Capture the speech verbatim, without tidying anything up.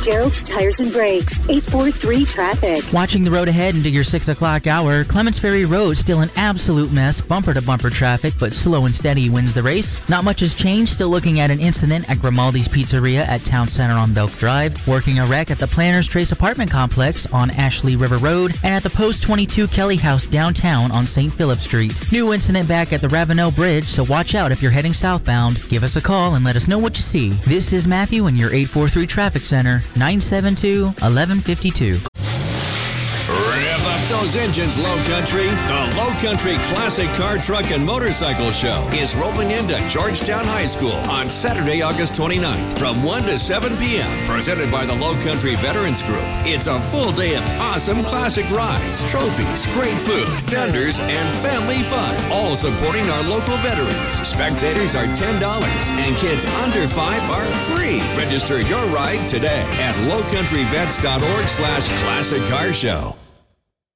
Gerald's Tires and Brakes, eight four three traffic. Watching the road ahead into your six o'clock hour, Clements Ferry Road still an absolute mess, bumper-to-bumper traffic, but slow and steady wins the race. Not much has changed, still looking at an incident at Grimaldi's Pizzeria at Town Center on Belk Drive, working a wreck at the Planners Trace apartment complex on Ashley River Road, and at the Post twenty-two Kelly House downtown on Saint Philip Street. New incident back at the Ravenel Bridge, so watch out if you're heading southbound. Give us a call and let us know what you see. This is Matthew in your eight four three Traffic Center, nine seven two, one one five two. Rev up those engines, Low Country. The Low Country Classic Car, Truck, and Motorcycle Show is rolling into Georgetown High School on Saturday, August twenty-ninth from one to seven p.m. Presented by the Low Country Veterans Group. It's a full day of awesome classic rides, trophies, great food, vendors, and family fun. All supporting our local veterans. Spectators are ten dollars and kids under five are free. Register your ride today at lowcountryvets.org slash classic car show.